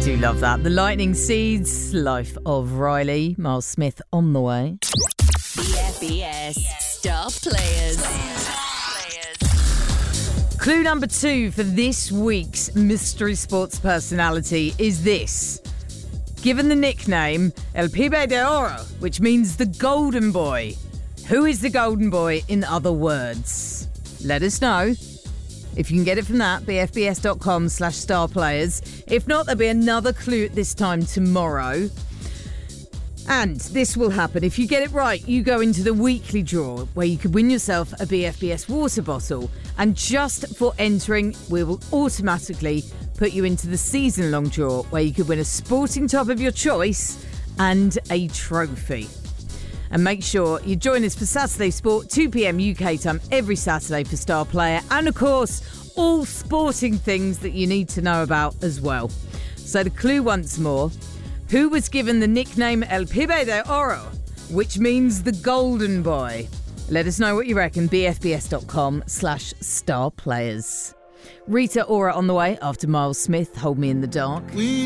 Do love that. The Lightning Seeds, Life of Riley. Miles Smith on the way. BFBS Star Players. Clue number 2 for this week's mystery sports personality is this. Given the nickname El Pibe de Oro, which means the golden boy, who is the golden boy in other words? Let us know. If you can get it from that, bfbs.com/starplayers. If not, there'll be another clue at this time tomorrow. And this will happen. If you get it right, you go into the weekly draw where you could win yourself a BFBS water bottle. And just for entering, we will automatically put you into the season-long draw where you could win a sporting top of your choice and a trophy. And make sure you join us for Saturday Sport, 2 p.m. UK time every Saturday for Star Player. And of course, all sporting things that you need to know about as well. So the clue once more. Who was given the nickname El Pibe de Oro, which means the golden boy? Let us know what you reckon. bfbs.com/starplayers. Rita Ora on the way after Miles Smith, Hold Me in the Dark.